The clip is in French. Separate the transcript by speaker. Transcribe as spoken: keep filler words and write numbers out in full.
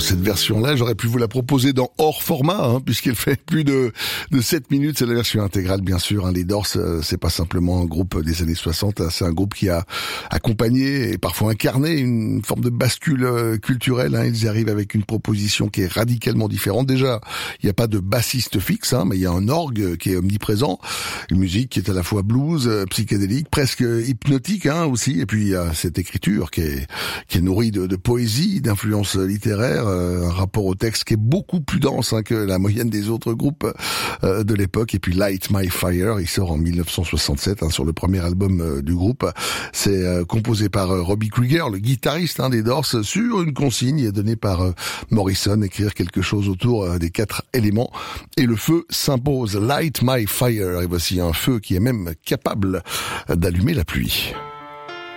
Speaker 1: cette version-là, j'aurais pu vous la proposer dans hors format, hein, puisqu'elle fait plus de, de sept minutes. C'est la version intégrale, bien sûr. Hein. Les Doors, c'est pas simplement un groupe des années soixante. Hein. C'est un groupe qui a accompagné et parfois incarné une forme de bascule culturelle. Hein. Ils y arrivent avec une proposition qui est radicalement différente. Déjà, il n'y a pas de bassiste fixe, hein, mais il y a un orgue qui est omniprésent. Une musique qui est à la fois blues, psychédélique, presque hypnotique, hein, aussi. Et puis, il y a cette écriture qui est, qui est nourrie de, de poésie, d'influence littéraire, euh, un rapport au texte qui est beaucoup plus dense, hein, que la moyenne des autres groupes euh, de l'époque. Et puis Light My Fire, il sort en mille neuf cent soixante-sept, hein, sur le premier album euh, du groupe. C'est euh, composé par euh, Robbie Krieger, le guitariste, hein, des Doors, sur une consigne donnée par euh, Morrison, écrire quelque chose autour euh, des quatre éléments. Et le feu s'impose. Light My Fire. Et voici un feu qui est même capable d'allumer la pluie.